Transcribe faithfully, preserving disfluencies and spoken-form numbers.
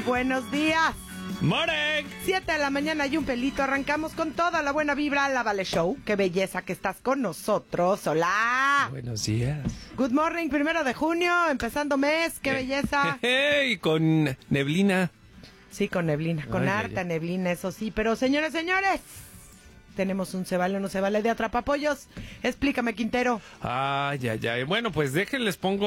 Buenos días. ¡Morning! Siete de la mañana y un pelito. Arrancamos con toda la buena vibra. La Vale Show. Qué belleza que estás con nosotros. Hola. Buenos días. Good morning, primero de junio. Empezando mes. Qué Eh, belleza. ¡Hey! Con neblina. Sí, con neblina. Con Ay, harta ay, ay. neblina, eso sí. Pero, señores, señores. Tenemos un se vale o no se vale de atrapapollos. Explícame, Quintero. Ay, ay, ay. Bueno, pues déjenles pongo